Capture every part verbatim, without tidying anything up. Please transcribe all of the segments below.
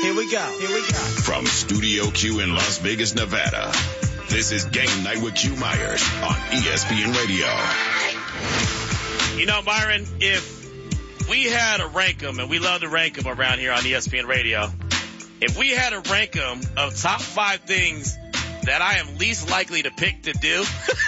Here we go. Here we go. From Studio Q in Las Vegas, Nevada, this is Game Night with Q Myers on E S P N Radio. You know, Myron, if we had to rank them, and we love to rank them around here on E S P N Radio, if we had to rank them of top five things that I am least likely to pick to do,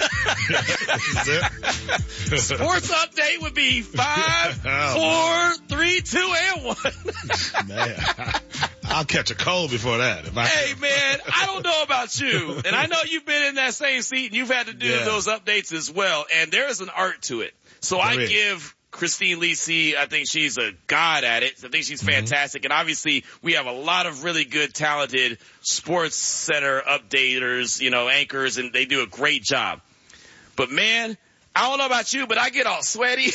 Sports Update would be five, four, three, two, and one. Man, I'll catch a cold before that. If I hey, man, I don't know about you, and I know you've been in that same seat, and you've had to do yeah. those updates as well, and there is an art to it. So there I is. give Christine Lisi, I think she's a god at it. I think she's fantastic. Mm-hmm. And obviously we have a lot of really good, talented Sports Center updaters, you know, anchors, and they do a great job. But man, I don't know about you, but I get all sweaty.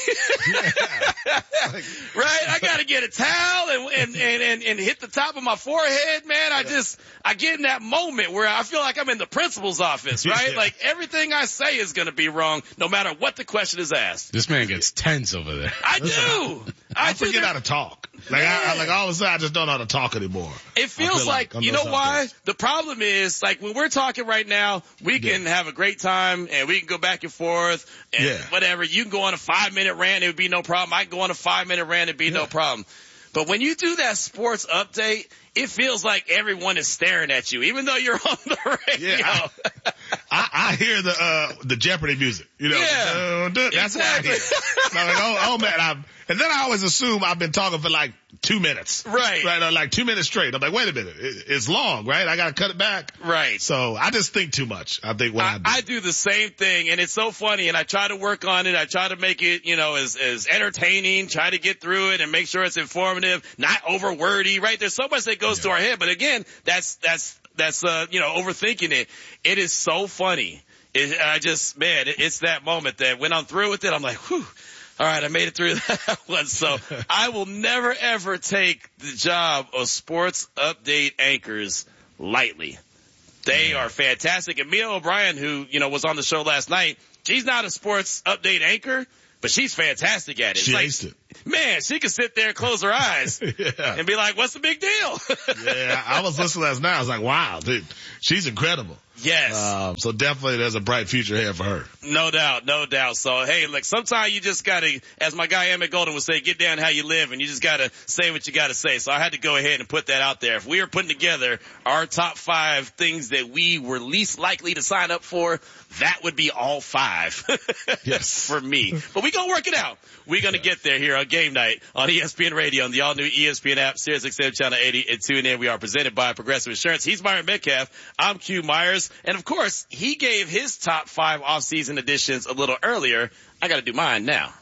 Right? I got to get a towel and, and, and, and, and hit the top of my forehead, man. I just, I get in that moment where I feel like I'm in the principal's office, right? Yeah. Like everything I say is going to be wrong no matter what the question is asked. This man gets tense over there. I do. I, I do forget that. how to talk. Like, I, I, like all of a sudden I just don't know how to talk anymore. It feels like, like you know why? updates. The problem is, like, when we're talking right now, we can Yeah. have a great time and we can go back and forth and Yeah. whatever. You can go on a five minute rant, it would be no problem. I can go on a five minute rant, it'd be Yeah. no problem. But when you do that sports update, it feels like everyone is staring at you, even though you're on the radio. Yeah, I, I, I hear the uh the Jeopardy music. You know, Yeah. dun, dun, that's Exactly. what I hear. I'm like, oh, oh man, I'm, and then I always assume I've been talking for like two minutes. Right. Right, or like two minutes straight. I'm like, wait a minute, it, it's long, right? I got to cut it back. Right. So I just think too much. I think what I, I, do. I do the same thing, and it's so funny, and I try to work on it. I try to make it, you know, as, as entertaining, try to get through it and make sure it's informative, not over wordy, right? There's so much that goes Yeah. to our head, but again, that's, that's, that's, uh, you know, overthinking it. It is so funny. It, I just, man, it, it's that moment that when I'm through with it, I'm like, whew. All right, I made it through that one. So I will never, ever take the job of sports update anchors lightly. They are fantastic. And Mia O'Brien, who, you know, was on the show last night, she's not a sports update anchor, but she's fantastic at it. She It's like, aced it. man, she could sit there and close her eyes Yeah. and be like, what's the big deal? Yeah, I was listening last night. I was like, wow, dude, she's incredible. Yes. Um, so definitely there's a bright future ahead for her. No doubt, no doubt. So, hey, look, sometimes you just gotta, as my guy Emmett Golden would say, get down how you live, and you just gotta say what you gotta say. So I had to go ahead and put that out there. If we were putting together our top five things that we were least likely to sign up for, that would be all five. Yes. For me. But we gonna work it out. We're gonna Yeah. get there here on Game Night on E S P N Radio on the all-new E S P N app, Sirius X M Channel eighty, and tune in. We are presented by Progressive Insurance. He's Myron Metcalf. I'm Q Myers. And of course, he gave his top five off-season editions a little earlier. I gotta do mine now.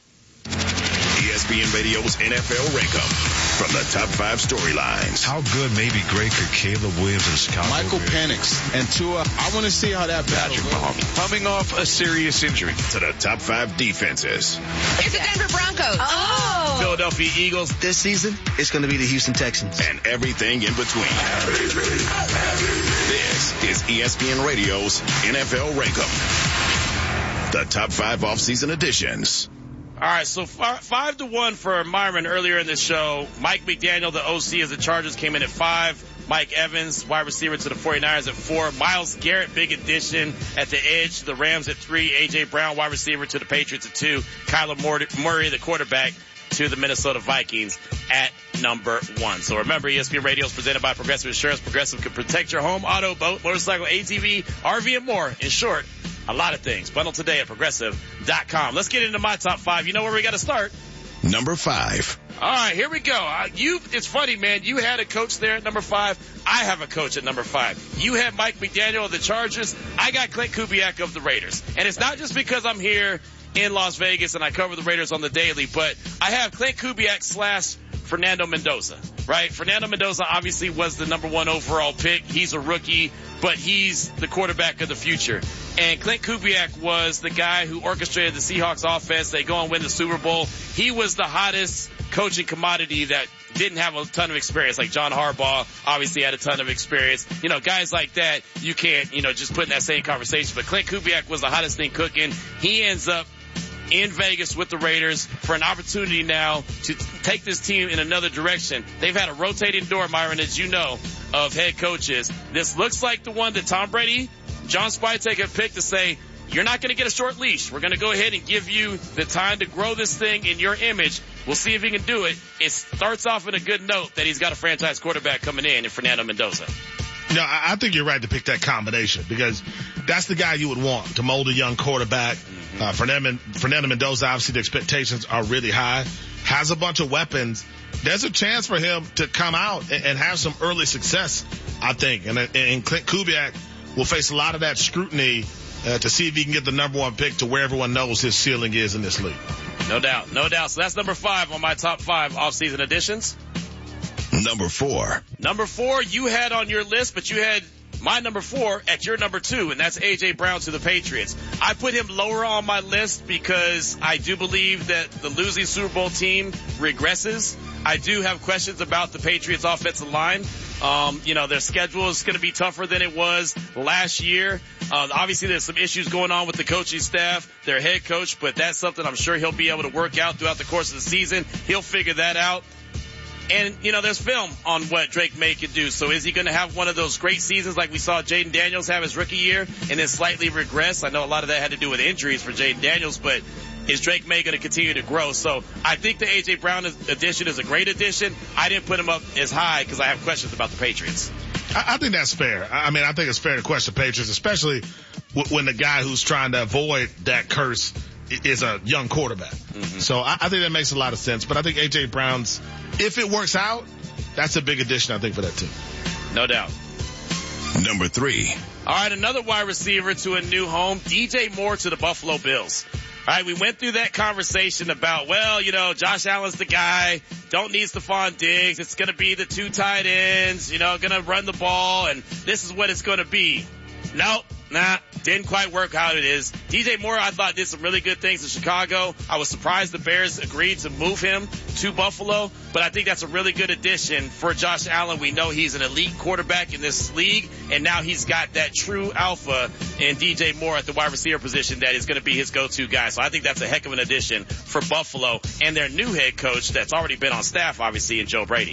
E S P N Radio's N F L Rankum. From the top five storylines. How good, maybe great, could Caleb Williams in Chicago Michael be? Penix and Tua. I want to see how that battle Patrick goes. Mahomes. Coming off a serious injury. To the top five defenses. It's the Denver Broncos. Oh. Philadelphia Eagles. This season, it's going to be the Houston Texans. And everything in between. This is E S P N Radio's N F L Rankum. The top five off-season editions. All right, so five, five to one for Myron earlier in the show. Mike McDaniel, the O C as the Chargers, came in at five. Mike Evans, wide receiver to the 49ers at four. Myles Garrett, big addition at the edge to the Rams at three. A J. Brown, wide receiver to the Patriots at two. Kyler Murray, the quarterback, to the Minnesota Vikings at number one. So remember, E S P N Radio is presented by Progressive Insurance. Progressive can protect your home, auto, boat, motorcycle, A T V, R V, and more. In short, a lot of things. Bundle today at progressive dot com. Let's get into my top five. You know where we got to start. Number five. All right, here we go. Uh, you, it's funny, man. You had a coach there at number five. I have a coach at number five. You had Mike McDaniel of the Chargers. I got Clint Kubiak of the Raiders. And it's not just because I'm here in Las Vegas and I cover the Raiders on the daily, but I have Clint Kubiak slash Fernando Mendoza, right? Fernando Mendoza obviously was the number one overall pick. He's a rookie, but he's the quarterback of the future. And Clint Kubiak was the guy who orchestrated the Seahawks offense. They go and win the Super Bowl. He was the hottest coaching commodity that didn't have a ton of experience. Like John Harbaugh obviously had a ton of experience. You know, guys like that, you can't, you know, just put in that same conversation. But Clint Kubiak was the hottest thing cooking. He ends up in Vegas with the Raiders for an opportunity now to take this team in another direction. They've had a rotating door, Myron, as you know, of head coaches. This looks like the one that Tom Brady, John Spytek have picked to say, you're not going to get a short leash. We're going to go ahead and give you the time to grow this thing in your image. We'll see if he can do it. It starts off in a good note that he's got a franchise quarterback coming in in Fernando Mendoza. No, I think you're right to pick that combination because that's the guy you would want to mold a young quarterback. Mm-hmm. Uh, Fernando, Fernando Mendoza, obviously the expectations are really high, has a bunch of weapons. There's a chance for him to come out and, and have some early success, I think. And, and Clint Kubiak will face a lot of that scrutiny uh, to see if he can get the number one pick to where everyone knows his ceiling is in this league. No doubt, no doubt. So that's number five on my top five offseason additions. Number four. Number four you had on your list, but you had my number four at your number two, and that's A J. Brown to the Patriots. I put him lower on my list because I do believe that the losing Super Bowl team regresses. I do have questions about the Patriots offensive line. Um, you know, their schedule is going to be tougher than it was last year. Uh, obviously there's some issues going on with the coaching staff, their head coach, but that's something I'm sure he'll be able to work out throughout the course of the season. He'll figure that out. And, you know, there's film on what Drake May can do. So is he going to have one of those great seasons like we saw Jaden Daniels have his rookie year and then slightly regress? I know a lot of that had to do with injuries for Jaden Daniels, but is Drake May going to continue to grow? So I think the A J. Brown addition is a great addition. I didn't put him up as high because I have questions about the Patriots. I, I think that's fair. I mean, I think it's fair to question Patriots, especially w- when the guy who's trying to avoid that curse is a young quarterback. Mm-hmm. So I, I think that makes a lot of sense. But I think A J. Brown's, if it works out, that's a big addition, I think, for that team. No doubt. Number three. All right, another wide receiver to a new home, D J Moore to the Buffalo Bills. All right, we went through that conversation about, well, you know, Josh Allen's the guy, don't need Stephon Diggs, it's going to be the two tight ends, you know, going to run the ball, and this is what it's going to be. Nope. Nah, didn't quite work out it is. D J Moore, I thought, did some really good things in Chicago. I was surprised the Bears agreed to move him to Buffalo, but I think that's a really good addition for Josh Allen. We know he's an elite quarterback in this league, and now he's got that true alpha in D J Moore at the wide receiver position that is going to be his go-to guy. So I think that's a heck of an addition for Buffalo and their new head coach that's already been on staff, obviously, in Joe Brady.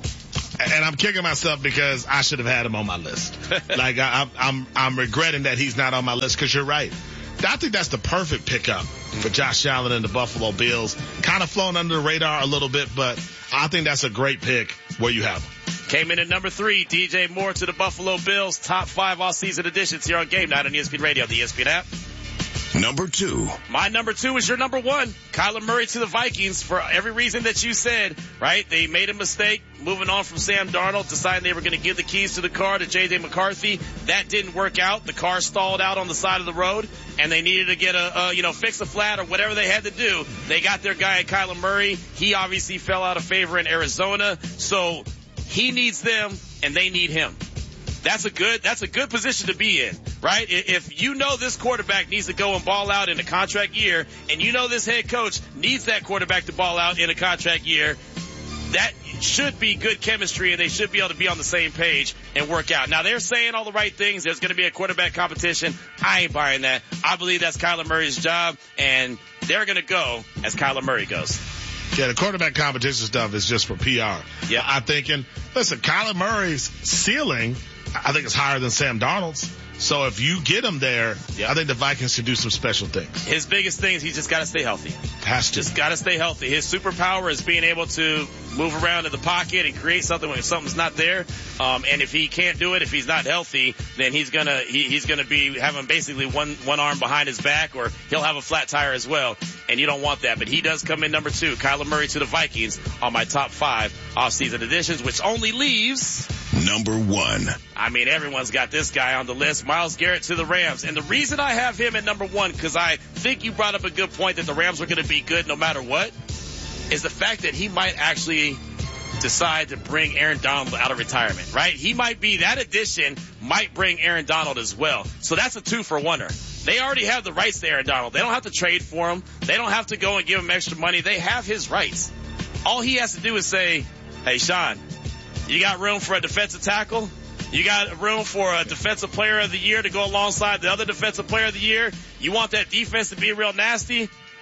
And I'm kicking myself because I should have had him on my list. Like I, I'm, I'm regretting that he's not on my list because you're right. I think that's the perfect pickup for Josh Allen and the Buffalo Bills. Kind of flown under the radar a little bit, but I think that's a great pick where you have him. Came in at number three, D J Moore to the Buffalo Bills. Top five all-season additions here on Game Night on E S P N Radio, the E S P N app. Number two. My number two is your number one. Kyler Murray to the Vikings for every reason that you said, right? They made a mistake moving on from Sam Darnold, deciding they were going to give the keys to the car to J J McCarthy. That didn't work out. The car stalled out on the side of the road, and they needed to get a, a you know, fix a flat or whatever they had to do. They got their guy at Kyler Murray. He obviously fell out of favor in Arizona, so he needs them, and they need him. That's a good, that's a good position to be in, right? If you know this quarterback needs to go and ball out in a contract year, and you know this head coach needs that quarterback to ball out in a contract year, that should be good chemistry, and they should be able to be on the same page and work out. Now, they're saying all the right things. There's going to be a quarterback competition. I ain't buying that. I believe that's Kyler Murray's job, and they're going to go as Kyler Murray goes. Yeah, the quarterback competition stuff is just for P R. Yeah, I'm thinking, listen, Kyler Murray's ceiling, I think, is higher than Sam Darnold's. So if you get him there, yep. I think the Vikings can do some special things. His biggest thing is he's just got to stay healthy. Has to. Just got to stay healthy. His superpower is being able to move around in the pocket and create something when something's not there. Um, and if he can't do it, if he's not healthy, then he's gonna he, he's gonna be having basically one one arm behind his back, or he'll have a flat tire as well. And you don't want that. But he does come in number two. Kyler Murray to the Vikings on my top five offseason additions, which only leaves number one. I mean, everyone's got this guy on the list. Myles Garrett to the Rams. And the reason I have him at number one, because I think you brought up a good point that the Rams were going to be good no matter what, is the fact that he might actually decide to bring Aaron Donald out of retirement, right? He might be, that addition might bring Aaron Donald as well. So that's a two for oneer. They already have the rights to Aaron Donald. They don't have to trade for him. They don't have to go and give him extra money. They have his rights. All he has to do is say, hey, Sean, you got room for a defensive tackle? You got room for a defensive player of the year to go alongside the other defensive player of the year? You want that defense to be real nasty?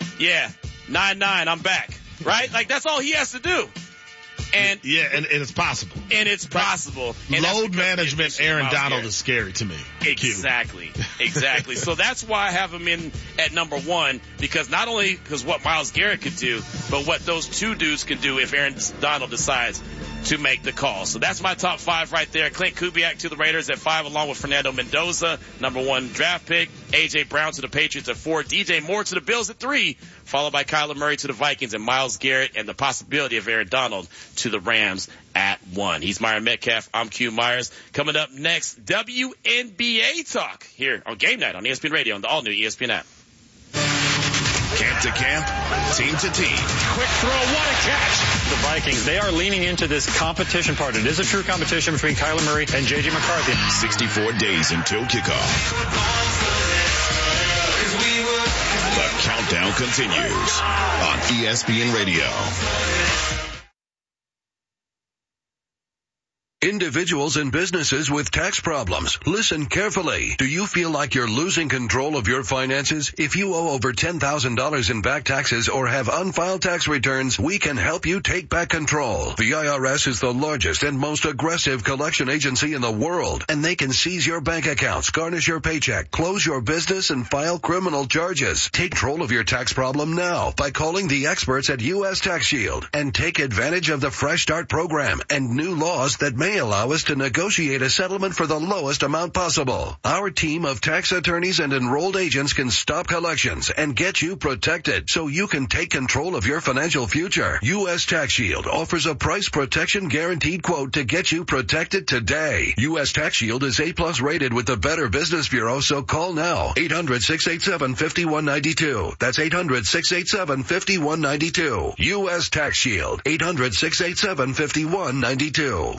yeah, nine nine, I'm back. Right? Like, that's all he has to do. And yeah, and, and it's possible. And it's possible. And load management, Aaron Donald Garrett. is scary to me. Exactly. Exactly. So that's why I have him in at number one, because not only because what Myles Garrett could do, but what those two dudes can do if Aaron Donald decides to make the call. So that's my top five right there. Clint Kubiak to the Raiders at five, along with Fernando Mendoza, number one draft pick. A J. Brown to the Patriots at four. D J Moore to the Bills at three, followed by Kyler Murray to the Vikings, and Myles Garrett and the possibility of Aaron Donald to the Rams at one. He's Myron Metcalf. I'm Q Myers. Coming up next, W N B A talk here on Game Night on E S P N Radio and the all-new E S P N app. Camp to camp, team to team. Quick throw, what a catch. The Vikings, they are leaning into this competition part. It is a true competition between Kyler Murray and J J. McCarthy. sixty-four days until kickoff. The countdown continues on E S P N Radio. Individuals and businesses with tax problems, listen carefully. Do you feel like you're losing control of your finances? If you owe over ten thousand dollars in back taxes or have unfiled tax returns, we can help you take back control. The I R S is the largest and most aggressive collection agency in the world, and they can seize your bank accounts, garnish your paycheck, close your business, and file criminal charges. Take control of your tax problem now by calling the experts at U S Tax Shield and take advantage of the Fresh Start program and new laws that may allow us to negotiate a settlement for the lowest amount possible. Our team of tax attorneys and enrolled agents can stop collections and get you protected so you can take control of your financial future. U S Tax Shield offers a price protection guaranteed quote to get you protected today. U S Tax Shield is A plus rated with the Better Business Bureau, so call now. eight hundred, six eight seven, five one nine two. That's eight hundred, six eight seven, five one nine two. U S Tax Shield. eight hundred, six eight seven, five one nine two.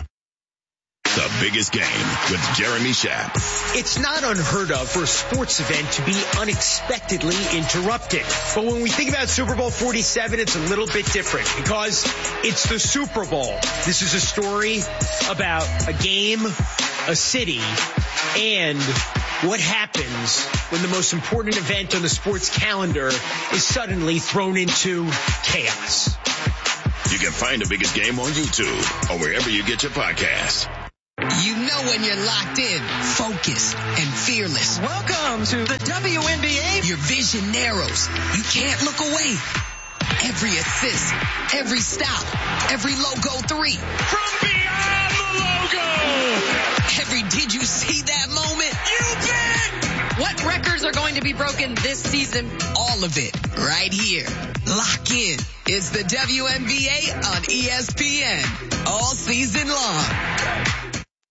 The biggest game with Jeremy Schaap. It's not unheard of for a sports event to be unexpectedly interrupted. But when we think about Super Bowl forty-seven, it's a little bit different because it's the Super Bowl. This is a story about a game, a city, and what happens when the most important event on the sports calendar is suddenly thrown into chaos. You can find the biggest game on YouTube or wherever you get your podcasts. You know when you're locked in, focused, and fearless. Welcome to the W N B A. Your vision narrows. You can't look away. Every assist, every stop, every logo three. From beyond the logo. Every did you see that moment? You bet. What records are going to be broken this season? All of it right here. Lock in. It's the W N B A on E S P N all season long.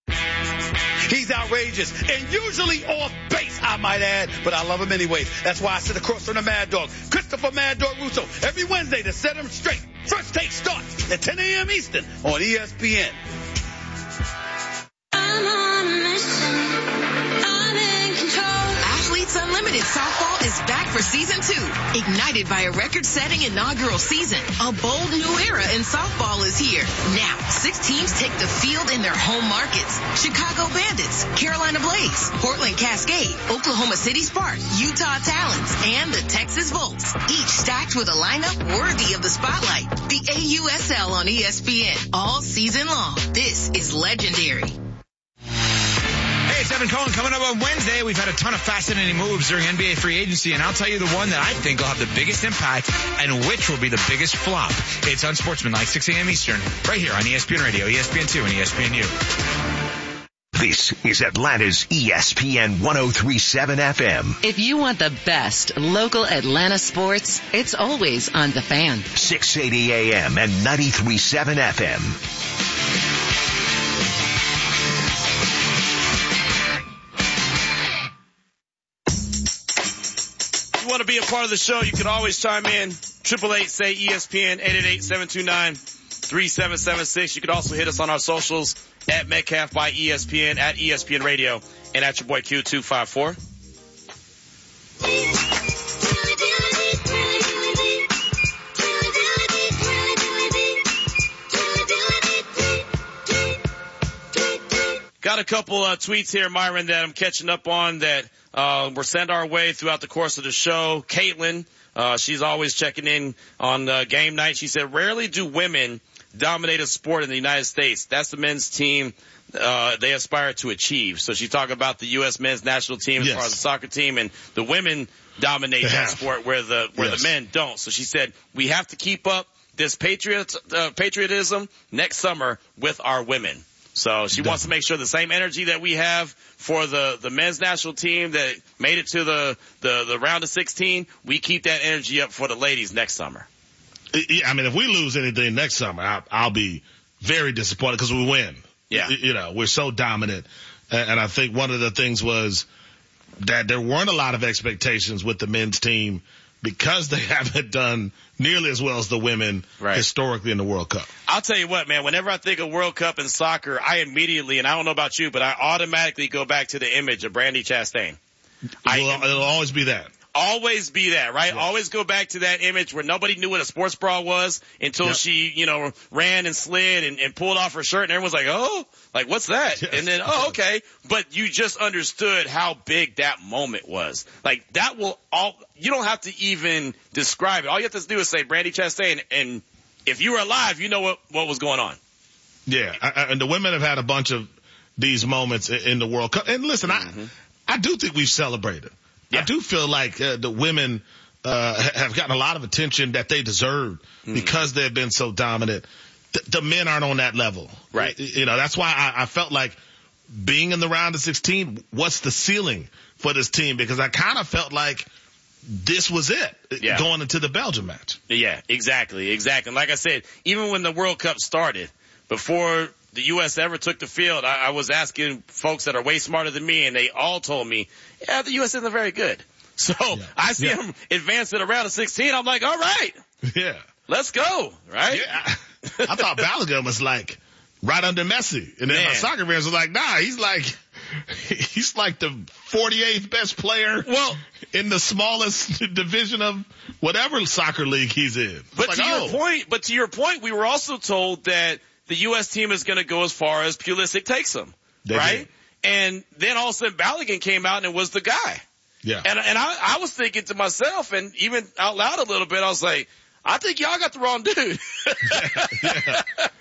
He's outrageous and usually off base, I might add, but I love him anyways. That's why I sit across from the Mad Dog, Christopher Mad Dog Russo, every Wednesday to set him straight. First Take starts at ten a.m. Eastern on E S P N. I'm on a mission. I'm in control. Athletes Unlimited Softball is back for season two. Ignited by a record-setting inaugural season, a bold new era in softball is here. Now, six teams take the field in their home markets. Chicago Bandits, Carolina Blaze, Portland Cascade, Oklahoma City Spark, Utah Talons, and the Texas Volts. Each stacked with a lineup worthy of the spotlight. The A U S L on E S P N all season long. This is legendary. Hey, it's Evan Cohen coming up on Wednesday. We've had a ton of fascinating moves during N B A free agency, and I'll tell you the one that I think will have the biggest impact and which will be the biggest flop. It's Unsportsmanlike, six a.m. Eastern, right here on E S P N Radio, E S P N two, and E S P N U. This is Atlanta's E S P N one oh three point seven F M. If you want the best local Atlanta sports, it's always on The Fan. six eighty A M and ninety-three point seven F M. If you want to be a part of the show, you can always chime in. Triple eight say E S P N, eight eight eight, seven two nine, three seven seven six. You can also hit us on our socials at Metcalf by E S P N, at E S P N Radio, and at your boy Q two five four. Got a couple uh, tweets here, Myron, that I'm catching up on that uh, were sent our way throughout the course of the show. Caitlin Uh, she's always checking in on uh, game night. She said, rarely do women dominate a sport in the United States. That's the men's team uh, they aspire to achieve. So she talked about the U S men's national team as yes. far as the soccer team, and the women dominate they that have. sport where the where yes. the men don't. So she said, we have to keep up this patriot uh, patriotism next summer with our women. So she Definitely. wants to make sure the same energy that we have for the, the men's national team that made it to the, the, the round of sixteen, we keep that energy up for the ladies next summer. I mean, if we lose anything next summer, I'll, I'll be very disappointed because we win. Yeah. You know, we're so dominant. And I think one of the things was that there weren't a lot of expectations with the men's team because they haven't done nearly as well as the women right. historically in the World Cup. I'll tell you what, man, whenever I think of World Cup and soccer, I immediately, and I don't know about you, but I automatically go back to the image of Brandi Chastain. I, it'll, it'll always be that. Always be that, right? Yeah. Always go back to that image where nobody knew what a sports bra was until yep. she, you know, ran and slid and, and pulled off her shirt, and everyone's like, oh, like, what's that? Yes. And then, oh, okay. But you just understood how big that moment was. Like, that will all, you don't have to even describe it. All you have to do is say Brandi Chastain, and if you were alive, you know what, what was going on. Yeah. I, I, and the women have had a bunch of these moments in, in the World Cup. And listen, mm-hmm. I, I do think we've celebrated. Yeah. I do feel like uh, the women uh, have gotten a lot of attention that they deserve mm. because they've been so dominant. The, the men aren't on that level. Right. You know, that's why I, I felt like being in the round of sixteen, what's the ceiling for this team? Because I kind of felt like this was it yeah. going into the Belgium match. Yeah, exactly, exactly. And like I said, even when the World Cup started, before the U S ever took the field, I, I was asking folks that are way smarter than me, and they all told me, yeah, the U S isn't very good. So yeah. I see yeah. them advance to the round of sixteen. I'm like, all right. Yeah. Let's go, right? Yeah. I, I thought Balogun was like right under Messi. And then Man. my soccer fans was like, nah, he's like, he's like the forty-eighth best player well, in the smallest division of whatever soccer league he's in. It's but like, to oh. your point, but to your point, we were also told that the U S team is going to go as far as Pulisic takes them, they right? Did. And then all of a sudden Balogun came out and it was the guy. Yeah. And, and I, I was thinking to myself, and even out loud a little bit, I was like, I think y'all got the wrong dude. yeah.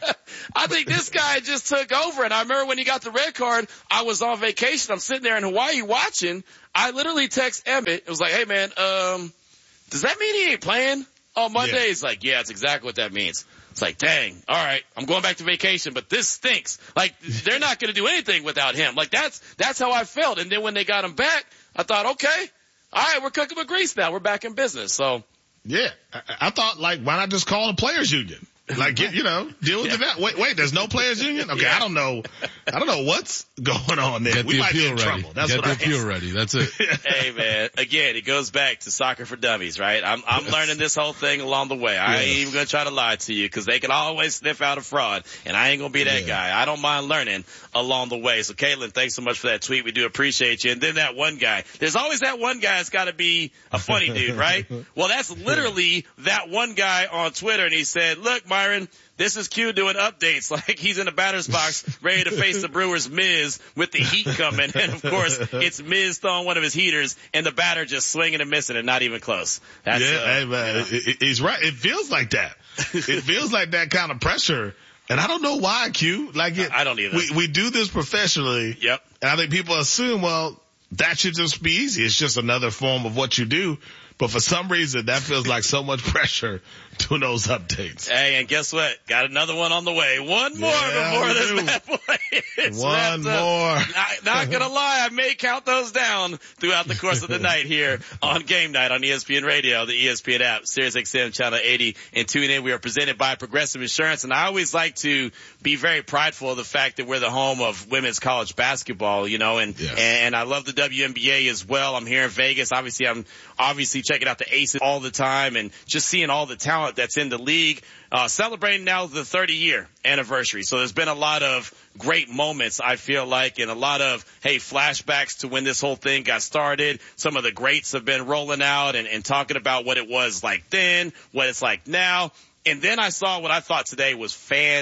I think this guy just took over. And I remember when he got the red card, I was on vacation. I'm sitting there in Hawaii watching. I literally text Emmett. It was like, hey, man, um, does that mean he ain't playing on Monday? Yeah. He's like, yeah, that's exactly what that means. It's like, dang, all right, I'm going back to vacation, but this stinks. Like, they're not going to do anything without him. Like, that's that's how I felt. And then when they got him back, I thought, okay, all right, we're cooking with grease now. We're back in business. So, yeah, I, I thought, like, why not just call a players union? Like, get, you know, deal with yeah. that. Wait, wait, there's no players union? Okay, yeah. I don't know. I don't know what's going on there. Get we the might be in ready. trouble. That's Get what the I appeal ready. That's it. Hey, man, again, it goes back to soccer for dummies, right? I'm, I'm yes. learning this whole thing along the way. I yes. ain't even going to try to lie to you because they can always sniff out a fraud, and I ain't going to be that yeah. guy. I don't mind learning along the way. So, Caitlin, thanks so much for that tweet. We do appreciate you. And then that one guy. There's always that one guy that's got to be a funny dude, right? Well, that's literally that one guy on Twitter, and he said, look, Myron, this is Q doing updates like he's in the batter's box ready to face the Brewers' Miz with the heat coming. And, of course, it's Miz throwing one of his heaters and the batter just swinging and missing and not even close. That's, yeah, uh, hey, man, you know. it, it, he's right. It feels like that. It feels like that kind of pressure. And I don't know why, Q. Like it, I don't either. We, we do this professionally. Yep. And I think people assume, well, that should just be easy. It's just another form of what you do. But for some reason, that feels like so much pressure to those updates. Hey, and guess what? Got another one on the way. One more yeah, before this bad boy is One wrapped more. Up. Not, not gonna lie, I may count those down throughout the course of the night here on Game Night on E S P N Radio, the E S P N app, Sirius X M Channel eighty, and tune in. We are presented by Progressive Insurance, and I always like to be very prideful of the fact that we're the home of women's college basketball, you know, and yes. and I love the W N B A as well. I'm here in Vegas. Obviously, I'm obviously checking out the Aces all the time and just seeing all the talent that's in the league, uh, celebrating now the thirty year anniversary. So there's been a lot of great moments, I feel like, and a lot of, hey, flashbacks to when this whole thing got started. Some of the greats have been rolling out and, and talking about what it was like then, what it's like now. And then I saw what I thought today was fantastic.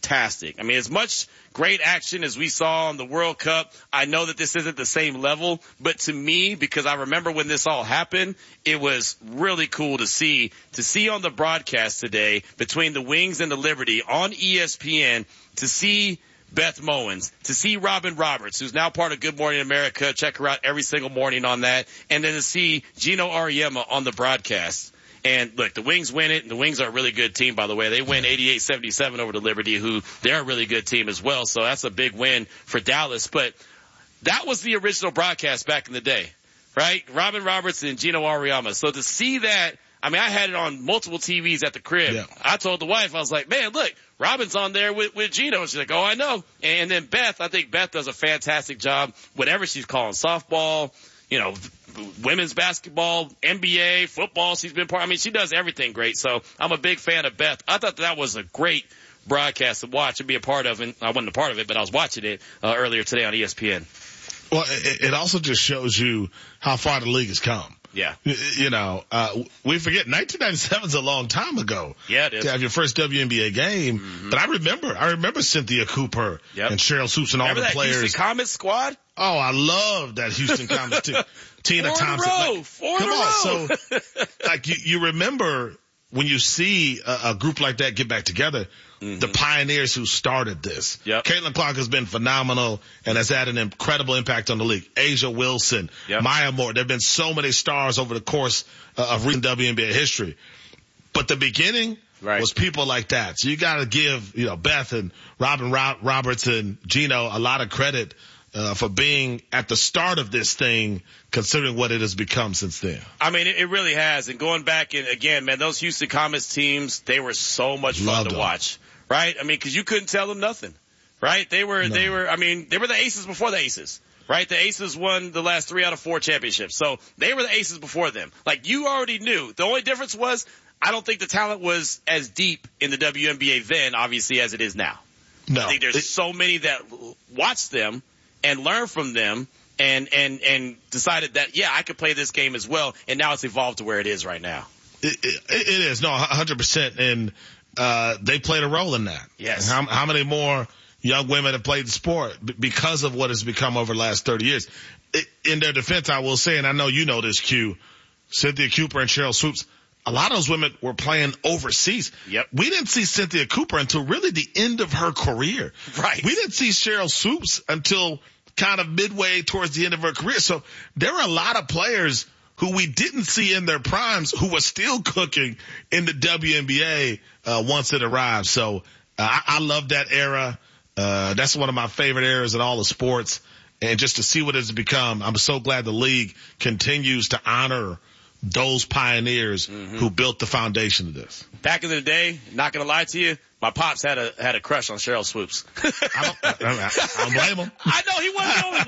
fantastic. I mean, as much great action as we saw in the World Cup, I know that this isn't the same level, but to me, because I remember when this all happened, it was really cool to see, to see on the broadcast today between the Wings and the Liberty on E S P N, to see Beth Mowins, to see Robin Roberts, who's now part of Good Morning America. Check her out every single morning on that. And then to see Gino Auriemma on the broadcast. And look, the Wings win it, and the Wings are a really good team, by the way. They win eighty-eight seventy-seven over the Liberty, who they're a really good team as well. So that's a big win for Dallas. But that was the original broadcast back in the day, right? Robin Roberts and Gino Auriemma. So to see that, I mean, I had it on multiple T Vs at the crib. Yeah. I told the wife, I was like, man, look, Robin's on there with, with Gino. And she's like, oh, I know. And then Beth, I think Beth does a fantastic job, whatever she's calling, softball, you know, women's basketball, N B A, football. She's been part. I mean, she does everything great. So I'm a big fan of Beth. I thought that was a great broadcast to watch and be a part of. And I wasn't a part of it, but I was watching it uh, earlier today on E S P N. Well, it, it also just shows you how far the league has come. Yeah. You, you know, uh, we forget nineteen ninety-seven is a long time ago. Yeah, it is. To have your first W N B A game. Mm-hmm. But I remember, I remember Cynthia Cooper yep. and Cheryl Swoops and remember all the that players. Houston Comets squad? Oh, I love that Houston Comets too. Tina Four Thompson. In a row. Like, Four come in a on. row. So, like, you, you remember when you see a, a group like that get back together, mm-hmm. the pioneers who started this. Yep. Caitlin Clark has been phenomenal and has had an incredible impact on the league. Asia Wilson, yep. Maya Moore. There have been so many stars over the course uh, of recent W N B A history. But the beginning right. was people like that. So you got to give, you know, Beth and Robin Ro- Roberts and Gino a lot of credit Uh, for being at the start of this thing, considering what it has become since then. I mean, it, it really has. And going back, and again, man, those Houston Comets teams, they were so much fun Loved to them. watch, right? I mean, because you couldn't tell them nothing, right? They were, no. they were. I mean, they were the Aces before the Aces, right? The Aces won the last three out of four championships, so they were the Aces before them. Like, you already knew. The only difference was, I don't think the talent was as deep in the W N B A then, obviously, as it is now. No, I think there's it, so many that watch them and learn from them and, and, and decided that, yeah, I could play this game as well. And now it's evolved to where it is right now. It, it, it is. No, one hundred percent. And, uh, they played a role in that. Yes. How, how many more young women have played the sport because of what has become over the last thirty years? It, in their defense, I will say, and I know you know this, Q, Cynthia Cooper and Cheryl Swoops, a lot of those women were playing overseas. Yep. We didn't see Cynthia Cooper until really the end of her career. Right. We didn't see Cheryl Swoops until kind of midway towards the end of her career. So there are a lot of players who we didn't see in their primes who were still cooking in the W N B A uh, once it arrived. So uh, I, I love that era. Uh, that's one of my favorite eras in all of sports. And just to see what it's become, I'm so glad the league continues to honor those pioneers mm-hmm. who built the foundation of this. Back in the day, not gonna lie to you, my pops had a had a crush on Cheryl Swoops. I, don't, I, I don't blame him. I know he wasn't the only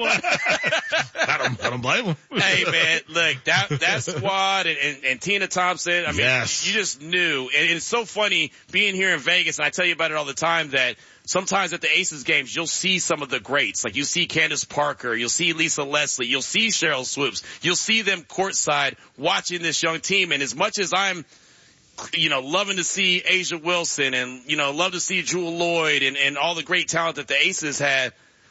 one. I don't, I don't blame him. Hey man, look, that that squad and, and, and Tina Thompson. I mean, yes. you just knew. And it's so funny being here in Vegas, and I tell you about it all the time, that sometimes at the Aces games, you'll see some of the greats. Like, you'll see Candace Parker, you'll see Lisa Leslie, you'll see Cheryl Swoops. You'll see them courtside watching this young team. And as much as I'm, you know, loving to see Asia Wilson and, you know, love to see Jewel Lloyd and, and all the great talent that the Aces had,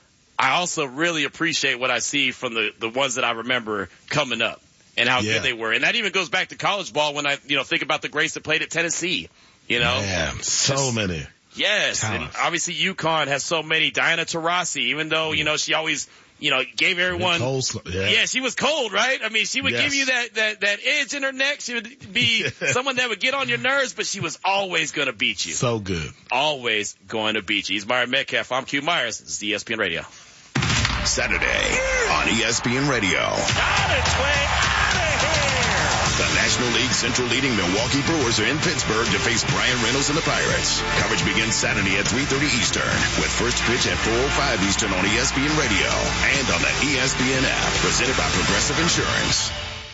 I also really appreciate what I see from the, the ones that I remember coming up and how yeah. good they were. And that even goes back to college ball when I, you know, think about the greats that played at Tennessee, you know. Man, so Just, many. Yes, Talent. And obviously UConn has so many. Diana Taurasi, even though, you know, she always, you know, gave everyone. Cold, yeah. yeah, she was cold, right? I mean, she would yes. give you that, that, that edge in her neck. She would be someone that would get on your nerves, but she was always going to beat you. So good. Always going to beat you. He's Myron Metcalf. I'm Q Myers. This is E S P N Radio. Saturday on E S P N Radio. On its way out of here. The National League Central leading Milwaukee Brewers are in Pittsburgh to face Brian Reynolds and the Pirates. Coverage begins Saturday at three thirty Eastern with first pitch at four oh five Eastern on E S P N Radio and on the E S P N app, presented by Progressive Insurance.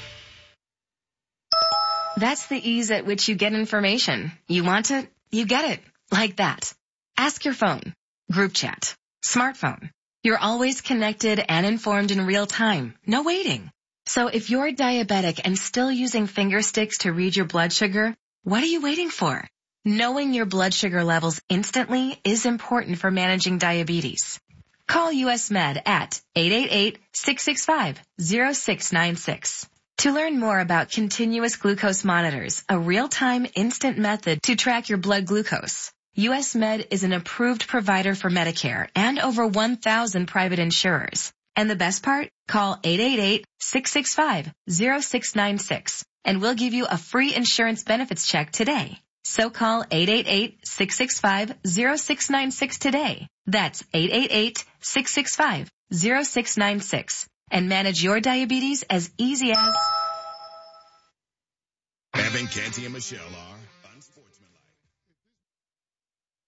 That's the ease at which you get information. You want it, you get it. Like that. Ask your phone. Group chat. Smartphone. You're always connected and informed in real time. No waiting. So if you're diabetic and still using finger sticks to read your blood sugar, what are you waiting for? Knowing your blood sugar levels instantly is important for managing diabetes. Call U S Med at eight eight eight, six six five, zero six nine six. To learn more about continuous glucose monitors, a real-time instant method to track your blood glucose, U S Med is an approved provider for Medicare and over one thousand private insurers. And the best part? Call eight eight eight, six six five, zero six nine six and we'll give you a free insurance benefits check today. So call eight eight eight, six six five, zero six nine six today. That's eight eight eight, six six five, zero six nine six and manage your diabetes as easy as... Evan, Canty, and Michelle are unsportsmanlike.